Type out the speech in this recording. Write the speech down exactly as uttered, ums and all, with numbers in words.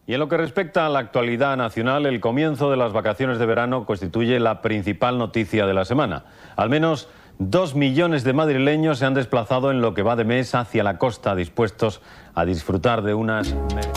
Y en lo que respecta a la actualidad nacional, el comienzo de las vacaciones de verano constituye la principal noticia de la semana. Al menos dos millones de madrileños se han desplazado en lo que va de mes hacia la costa, dispuestos a disfrutar de unas...